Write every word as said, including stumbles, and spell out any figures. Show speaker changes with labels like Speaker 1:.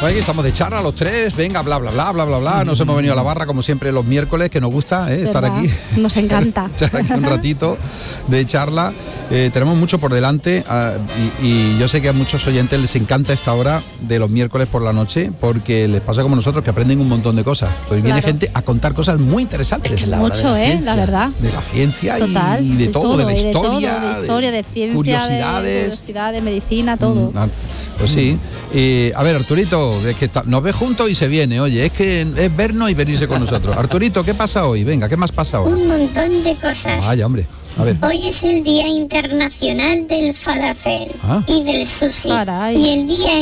Speaker 1: Pues aquí estamos de charla los tres, venga, bla, bla, bla, bla, bla, bla. Nos hemos venido a la barra como siempre los miércoles, que nos gusta ¿eh? estar aquí.
Speaker 2: Nos encanta.
Speaker 1: Estar aquí un ratito de charla. Eh, tenemos mucho por delante uh, y, y yo sé que a muchos oyentes les encanta esta hora de los miércoles por la noche porque les pasa como nosotros, que aprenden un montón de cosas. Pues claro. Viene gente a contar cosas muy interesantes.
Speaker 2: Es que la mucho, ¿eh? La verdad.
Speaker 1: De la ciencia
Speaker 2: Total,
Speaker 1: y de,
Speaker 2: de
Speaker 1: todo,
Speaker 2: todo,
Speaker 1: de la
Speaker 2: de
Speaker 1: historia.
Speaker 2: Todo, de historia, de, de ciencia,
Speaker 1: curiosidades.
Speaker 2: de curiosidades, medicina, todo.
Speaker 1: Mm, pues sí. Eh, a ver, Arturito, es que ta, nos ve juntos y se viene, oye, es que es vernos y venirse con nosotros. Arturito, ¿qué pasa hoy? Venga, ¿qué más pasa hoy?
Speaker 3: Un montón de cosas.
Speaker 1: Vaya, hombre. A ver.
Speaker 3: Hoy es el Día Internacional del Falafel ah. y del Sushi.
Speaker 2: Caray.
Speaker 3: Y el Día